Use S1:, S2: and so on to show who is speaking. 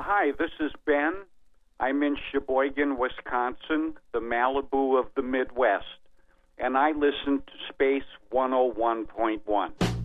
S1: hi, this is Ben. I'm in Sheboygan, Wisconsin, the Malibu of the Midwest, and I listen to Space 101.1.